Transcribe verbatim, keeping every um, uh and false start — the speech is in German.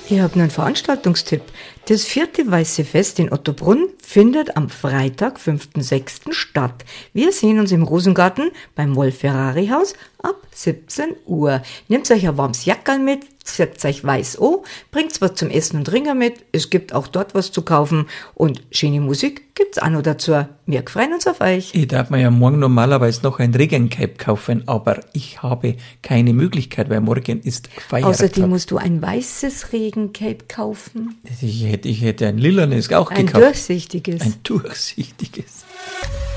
Ich habe einen Veranstaltungstipp. Das vierte Weiße Fest in Ottobrunn findet am Freitag, fünften sechsten statt. Wir sehen uns im Rosengarten beim Wolf-Ferrari-Haus ab siebzehn Uhr. Nehmt euch ein warmes Jackerl mit, zieht euch weiß an, bringt was zum Essen und Trinken mit. Es gibt auch dort was zu kaufen und schöne Musik gibt's auch noch dazu. Wir freuen uns auf euch. Ich darf mir ja morgen normalerweise noch ein Regencape kaufen, aber ich habe keine Möglichkeit, weil morgen ist Feiertag. Außerdem musst du ein weißes Regencape kaufen. Ich hätte, ich hätte ein lilanes auch Ein gekauft. durchsichtiges. Ein durchsichtiges.